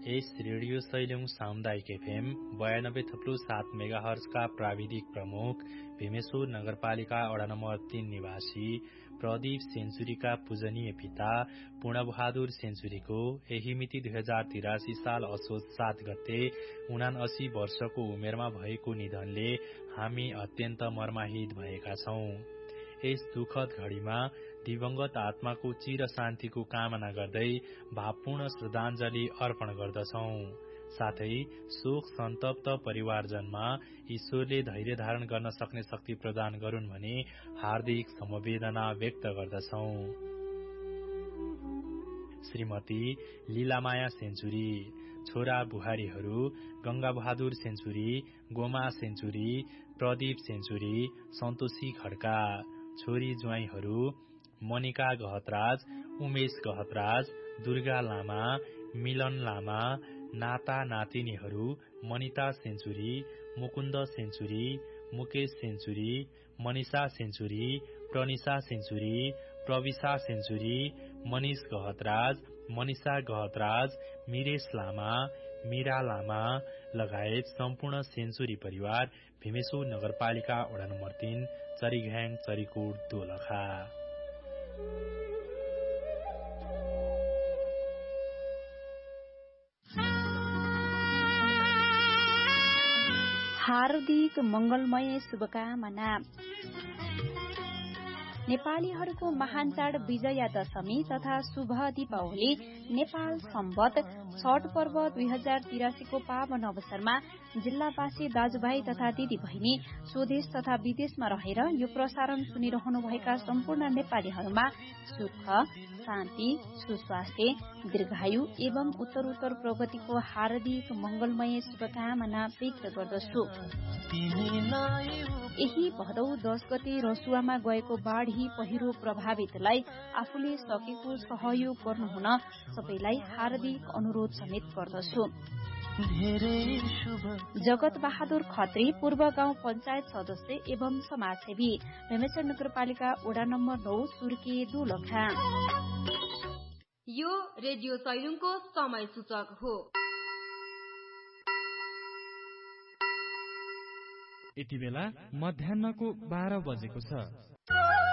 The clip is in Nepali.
यस रेडियो सैलुङ सामुदायिक एफएम 92.7 मेगाहर्जका प्राविधिक प्रमुख भीमेश्वर नगरपालिका वडा नम्बर 3 निवासी प्रदीप सेन्चुरीका पूजनीय पिता पूर्णबहादुर सेन्चुरीको यही मिति 2083 साल असोज 7 गते 79 वर्षको उमेरमा भएको निधनले हामी अत्यन्त मर्माहित भएका छौं। यस दुखद घड़ीमा दिवंगत आत्माको चिर शान्तिको कामना गर्दै भावपूर्ण श्रद्धाञ्जली अर्पण गर्दछौं। साथै शोक सन्तप्त परिवारजनमा ईश्वरले धैर्य धारण गर्न सक्ने शक्ति प्रदान गरून् भनी हार्दिक समवेदना व्यक्त गर्दछौं। श्रीमती लीलामाया सेन्चुरी, छोरा बुहारीहरू Ganga Bahadur century, Goma century, Pradeep century, सन्तोषी खड्का, छोरी ज्वाइँहरू मनिका गहतराज, उमेश गहतराज, दुर्गा लामा, मिलन लामा, नाता नातिनीहरू Manita century, Mukund century, Mukesh century, Manisha century, Pranisha century, Prabisha century, Manish Gahatraj, Manisha Gahatraj, मिरेश लामा, मीरा लामा लगायत सम्पूर्ण सेन्चुरी परिवार भीमेश्वर नगरपालिका वडा नम्बर 3 चरीघ्याङ चरीकोट दोलखा। हार्दिक मंगलमय शुभकामना। नेपालीहरूको महान चाड विजया दशमी तथा शुभ दीपावली नेपाल सम्वत छठ पर्व 2083 को पावन अवसरमा जिल्लावासी दाजुभाइ तथा दिदी बहिनी स्वदेश तथा विदेशमा रहेर यो प्रसारण सुनिरहनुभएका सम्पूर्ण नेपालीहरूमा सुख, शान्ति, सुस्वास्थ्य, दीर्घायु एवं उत्तरोत्तर प्रगतिको हार्दिक मंगलमय शुभकामना व्यक्त गर्दछु। यही भदौ 10 गते रसुवामा गएको बाढ़ी पहिरो प्रभावितलाई आफूले सकेको सहयोग गर्नुहुन सबैलाई हार्दिक अनुरोध समेत गर्दछु। जगत बहादुर खत्री पूर्व गाउँ पञ्चायत सदस्य एवं समाजसेवी भीमेश्वर नगरपालिका वडा नम्बर 9 सुर्के दोलखा। यो रेडियो सैलुङको समय सूचक हो। यति बेला मध्याह्नको 12 बजेको छ।